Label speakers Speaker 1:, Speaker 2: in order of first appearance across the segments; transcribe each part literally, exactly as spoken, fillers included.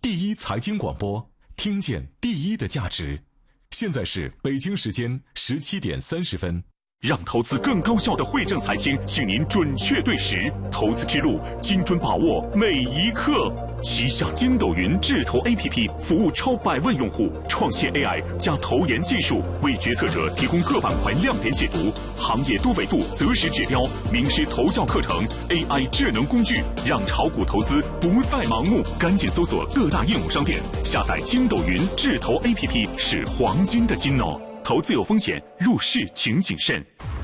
Speaker 1: 第一财经广播，听见第一的价值。现在是北京时间十七点三十分。
Speaker 2: 让投资更高效的惠正财经，请您准确对时，投资之路精准把握每一刻。旗下筋斗云智投 A P P 服务超百万用户，创新 A I 加投研技术，为决策者提供各板块亮点解读、行业多维度择时指标、名师投教课程、A I 智能工具，让炒股投资不再盲目。赶紧搜索各大应用商店，下载筋斗云智投 A P P 是黄金的金哦。投资有风险，入市请谨慎。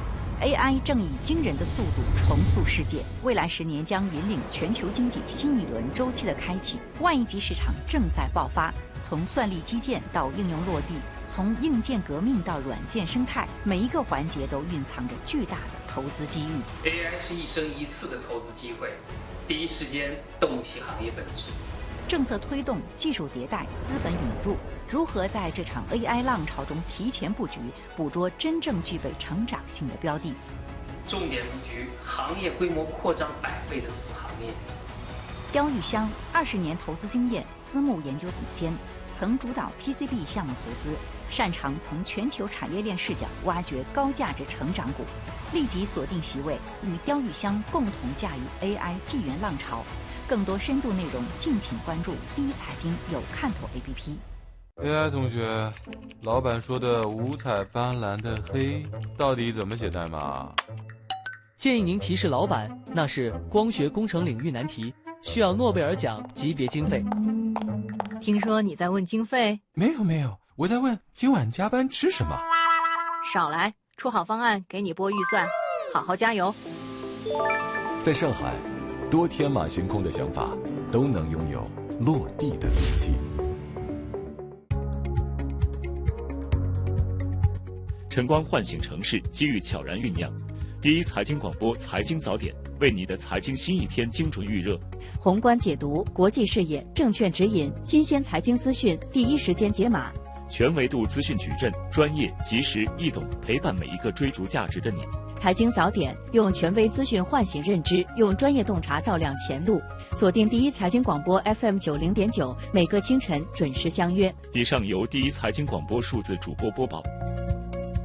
Speaker 3: A I 正以惊人的速度重塑世界，未来十年将引领全球经济新一轮周期的开启。万亿级市场正在爆发，从算力基建到应用落地，从硬件革命到软件生态，每一个环节都蕴藏着巨大的投资机遇。
Speaker 4: A I 是一生一次的投资机会，第一时间洞悉行业本质。
Speaker 3: 政策推动、技术迭代、资本引入，如何在这场 A I 浪潮中提前布局，捕捉真正具备成长性的标的？
Speaker 4: 重点布局行业规模扩张百倍的子行业。
Speaker 3: 刁玉香二十年投资经验，私募研究总监，曾主导 P C B 项目投资，擅长从全球产业链视角挖掘高价值成长股。立即锁定席位，与刁玉香共同驾驭 A I 纪元浪潮。更多深度内容，敬请关注第一财经有看头 A P P。
Speaker 5: A I 同学，老板说的五彩斑斓的黑到底怎么写代码？
Speaker 6: 建议您提示老板，那是光学工程领域难题，需要诺贝尔奖级别经费。
Speaker 7: 听说你在问经费？
Speaker 5: 没有没有，我在问今晚加班吃什么。
Speaker 7: 少来，出好方案给你拨预算，好好加油。
Speaker 1: 在上海，多天马行空的想法都能拥有落地的逻辑。
Speaker 2: 晨光唤醒城市，机遇悄然酝酿。第一财经广播财经早点，为你的财经新一天精准预热。
Speaker 8: 宏观解读，国际视野，证券指引，新鲜财经资讯，第一时间解码。
Speaker 2: 全维度资讯矩阵，专业、及时、易懂，陪伴每一个追逐价值的你。
Speaker 8: 财经早点，用权威资讯唤醒认知，用专业洞察照亮前路。锁定第一财经广播 F M 九零点九，每个清晨准时相约。
Speaker 2: 以上由第一财经广播数字主播播报。